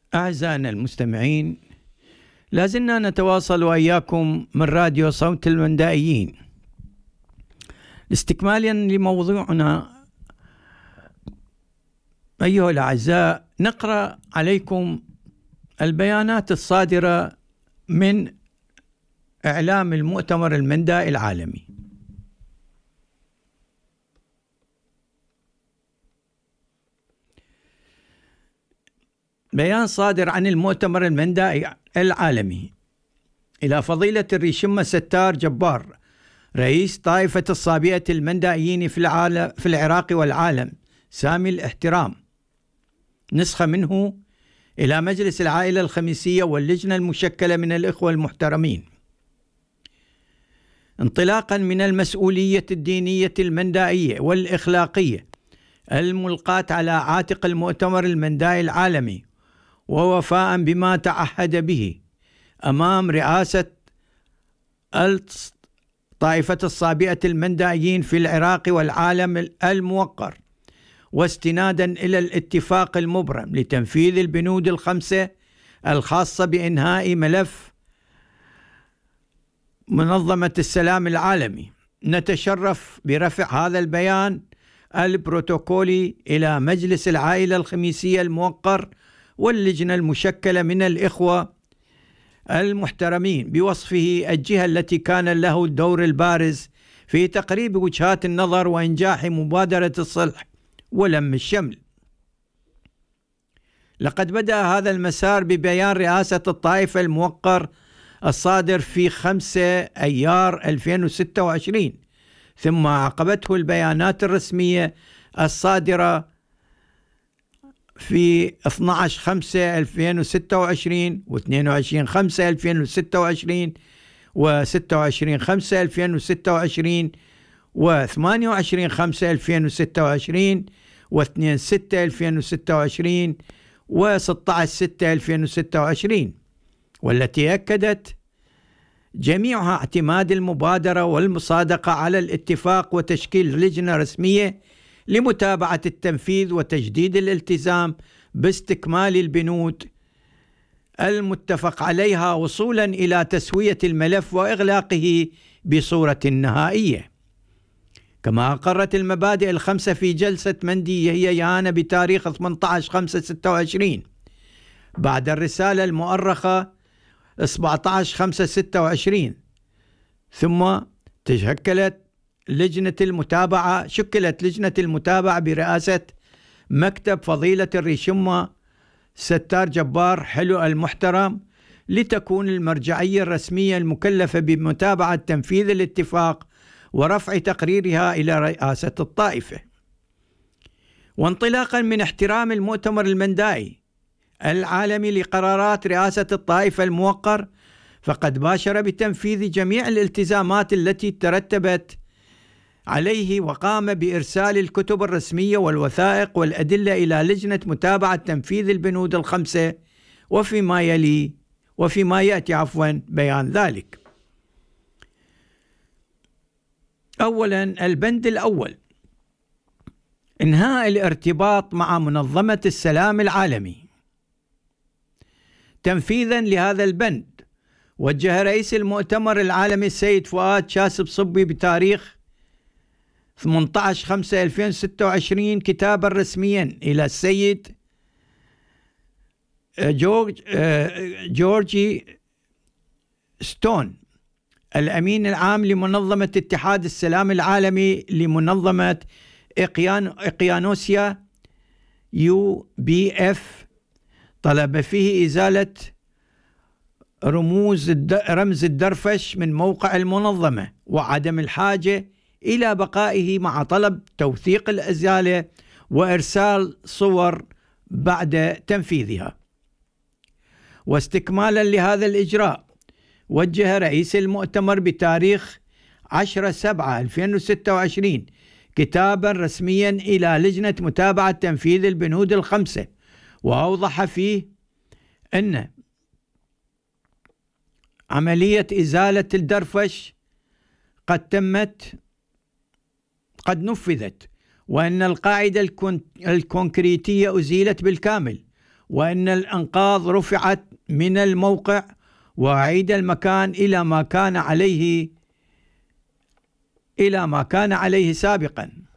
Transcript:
أعزائنا المستمعين، لازلنا نتواصل وإياكم من راديو صوت المندائيين استكمالا لموضوعنا. أيها الأعزاء، نقرأ عليكم البيانات الصادرة من إعلام المؤتمر المندائي العالمي. بيان صادر عن المؤتمر المندائي العالمي إلى فضيلة الريشمة ستار جبار، رئيس طائفة الصابئة المندائيين في العراق والعالم سامي الاحترام، نسخة منه إلى مجلس العائلة الخميسية واللجنة المشكلة من الإخوة المحترمين، انطلاقا من المسؤولية الدينية المندائية والإخلاقية الملقاة على عاتق المؤتمر المندائي العالمي، ووفاء بما تعهد به أمام رئاسة طائفة الصابئة المندائيين في العراق والعالم الموقر، واستنادا إلى الاتفاق المبرم لتنفيذ البنود الخمسة الخاصة بإنهاء ملف منظمة السلام العالمي، نتشرف برفع هذا البيان البروتوكولي إلى مجلس العائلة الخميسية الموقر واللجنة المشكلة من الإخوة المحترمين، بوصفه الجهة التي كان له الدور البارز في تقريب وجهات النظر وإنجاح مبادرة الصلح ولم الشمل. لقد بدأ هذا المسار ببيان رئاسة الطائفة الموقر الصادر في 5 أيار 2026، ثم عقبته البيانات الرسمية الصادرة في 12/5/2026 و22/5/2026 و26/5/2026 و28/5/2026 و2/6/2026 و16/6/2026، والتي أكدت جميعها اعتماد المبادرة والمصادقة على الاتفاق وتشكيل لجنة رسمية لمتابعة التنفيذ وتجديد الالتزام باستكمال البنود المتفق عليها وصولا إلى تسوية الملف وإغلاقه بصورة نهائية. كما أقرت المبادئ الخمسة في جلسة مندي هي يانا بتاريخ 18/5/26 بعد الرسالة المؤرخة 17/5/26، ثم شكلت لجنة المتابعة برئاسة مكتب فضيلة الريشمة ستار جبار حلو المحترم، لتكون المرجعية الرسمية المكلفة بمتابعة تنفيذ الاتفاق ورفع تقريرها إلى رئاسة الطائفة. وانطلاقا من احترام المؤتمر المندائي العالمي لقرارات رئاسة الطائفة الموقر، فقد باشر بتنفيذ جميع الالتزامات التي ترتبت عليه، وقام بإرسال الكتب الرسمية والوثائق والأدلة إلى لجنة متابعة تنفيذ البنود الخمسة، وفيما يأتي بيان ذلك. أولا، البند الأول: إنهاء الارتباط مع منظمة السلام العالمي. تنفيذا لهذا البند، وجه رئيس المؤتمر العالمي السيد فؤاد شاسب صبي بتاريخ 18/5/2026 كتابا رسميا إلى السيد جورجي ستون، الأمين العام لمنظمة اتحاد السلام العالمي لمنظمة إقيانوسيا UBF، طلب فيه إزالة رمز الدرفش من موقع المنظمة وعدم الحاجة إلى بقائه، مع طلب توثيق الإزالة وإرسال صور بعد تنفيذها. واستكمالا لهذا الإجراء، وجه رئيس المؤتمر بتاريخ 10/7/2026 كتابا رسميا إلى لجنة متابعة تنفيذ البنود الخمسة، وأوضح فيه أن عملية إزالة الدرفش قد نفذت، وأن القاعدة الكونكريتية أزيلت بالكامل، وأن الأنقاض رفعت من الموقع وأعيد المكان إلى ما كان عليه سابقا.